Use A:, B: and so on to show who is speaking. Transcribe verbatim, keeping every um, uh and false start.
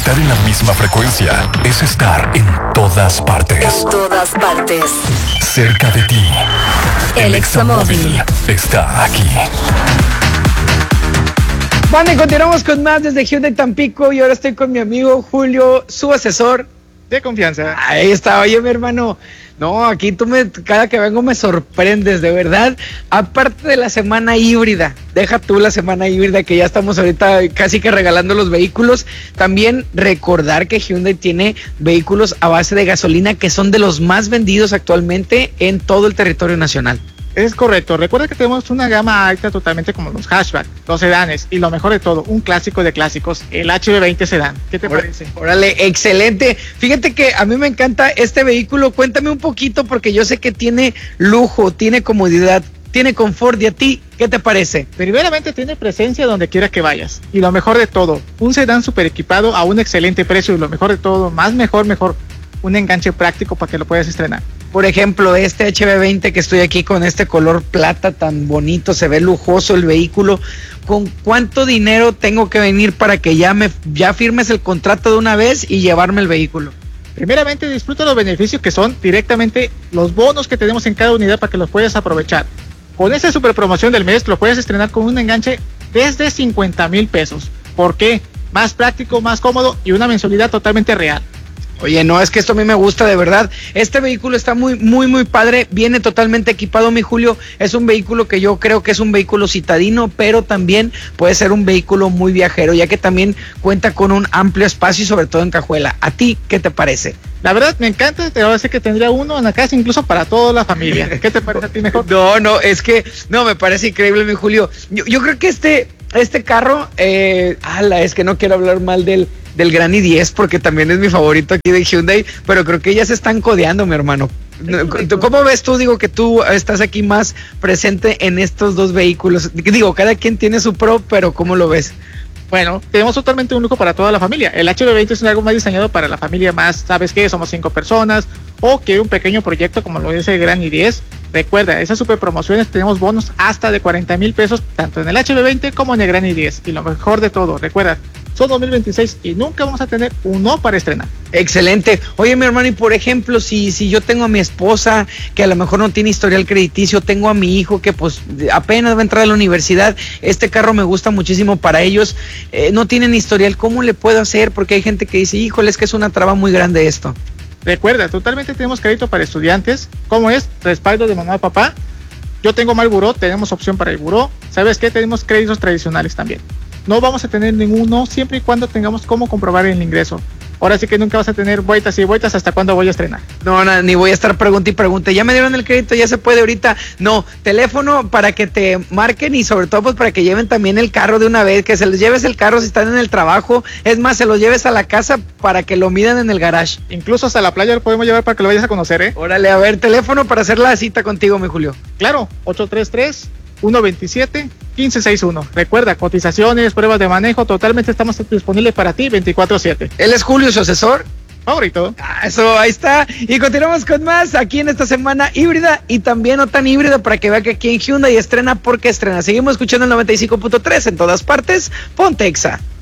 A: Estar en la misma frecuencia es estar en todas partes.
B: En todas partes.
A: Cerca de ti.
B: El Examóvil
A: está aquí.
C: Bueno, y continuamos con más desde Hyundai Tampico y ahora estoy con mi amigo Julio, su asesor
D: de confianza.
C: Ahí está, oye mi hermano, no, aquí tú me, cada que vengo me sorprendes, de verdad, aparte de la semana híbrida, deja tú la semana híbrida que ya estamos ahorita casi que regalando los vehículos, también recordar que Hyundai tiene vehículos a base de gasolina que son de los más vendidos actualmente en todo el territorio nacional.
D: Es correcto, recuerda que tenemos una gama alta totalmente como los hatchback, los sedanes y lo mejor de todo, un clásico de clásicos, el H B veinte sedán. ¿Qué te
C: Órale,
D: parece?
C: Órale, excelente. Fíjate que a mí me encanta este vehículo, cuéntame un poquito porque yo sé que tiene lujo, tiene comodidad, tiene confort y a ti, ¿qué te parece?
D: Primeramente tiene presencia donde quiera que vayas y lo mejor de todo, un sedán super equipado a un excelente precio y lo mejor de todo, más mejor, mejor, un enganche práctico para que lo puedas estrenar.
C: Por ejemplo, este H B veinte que estoy aquí con este color plata tan bonito, se ve lujoso el vehículo. ¿Con cuánto dinero tengo que venir para que ya me ya firmes el contrato de una vez y llevarme el vehículo?
D: Primeramente disfruta los beneficios que son directamente los bonos que tenemos en cada unidad para que los puedas aprovechar. Con esta super promoción del mes lo puedes estrenar con un enganche desde cincuenta mil pesos. ¿Por qué? Más práctico, más cómodo y una mensualidad totalmente real.
C: Oye, no, es que esto a mí me gusta de verdad. Este vehículo está muy, muy, muy padre. Viene totalmente equipado, mi Julio. Es un vehículo que yo creo que es un vehículo citadino, pero también puede ser un vehículo muy viajero, ya que también cuenta con un amplio espacio y sobre todo en cajuela. ¿A ti qué te parece?
D: La verdad me encanta, te voy a decir que tendría uno en la casa incluso para toda la familia. ¿Qué te parece a ti mejor?
C: No, no, es que, no, me parece increíble, mi Julio. Yo, yo creo que este, este carro, eh, ala, es que no quiero hablar mal del... del Gran i diez porque también es mi favorito aquí de Hyundai, pero creo que ya se están codeando, mi hermano. ¿Cómo ves tú? Digo que tú estás aquí más presente en estos dos vehículos. Digo, cada quien tiene su pro, pero ¿cómo lo ves?
D: Bueno, tenemos totalmente un lujo para toda la familia. El H B veinte es algo más diseñado para la familia más, ¿sabes qué? Somos cinco personas o que un pequeño proyecto como lo es el Gran i diez. Recuerda, esas super promociones tenemos bonos hasta de cuarenta mil pesos, tanto en el H B veinte como en el Gran i diez. Y lo mejor de todo, recuerda, son dos mil veintiséis y nunca vamos a tener un no para estrenar.
C: Excelente. Oye, mi hermano, y por ejemplo, si, si yo tengo a mi esposa que a lo mejor no tiene historial crediticio, tengo a mi hijo que pues apenas va a entrar a la universidad, este carro me gusta muchísimo para ellos, eh, no tienen historial, ¿cómo le puedo hacer? Porque hay gente que dice, híjole, es que es una traba muy grande esto.
D: Recuerda, totalmente tenemos crédito para estudiantes, como es respaldo de mamá y papá. Yo tengo mal buró, tenemos opción para el buró. ¿Sabes qué? Tenemos créditos tradicionales también. No vamos a tener ninguno siempre y cuando tengamos cómo comprobar el ingreso. Ahora sí que nunca vas a tener vueltas y vueltas hasta cuándo voy a estrenar.
C: No, no, ni voy a estar pregunta y pregunta. Ya me dieron el crédito, ya se puede ahorita. No, teléfono para que te marquen y sobre todo pues para que lleven también el carro de una vez, que se les lleves el carro si están en el trabajo. Es más, se los lleves a la casa para que lo midan en el garage.
D: Incluso hasta la playa lo podemos llevar para que lo vayas a conocer, ¿eh?
C: Órale, a ver, teléfono para hacer la cita contigo, mi Julio.
D: Claro, ocho tres tres, uno dos siete, uno cinco seis uno. Recuerda, cotizaciones, pruebas de manejo, totalmente estamos disponibles para ti veinticuatro siete.
C: Él es Julio, su asesor
D: favorito.
C: Ah, eso, ahí está. Y continuamos con más aquí en esta semana híbrida y también no tan híbrida para que vea que aquí en Hyundai estrena porque estrena. Seguimos escuchando el noventa y cinco punto tres en todas partes. Ponte Exa.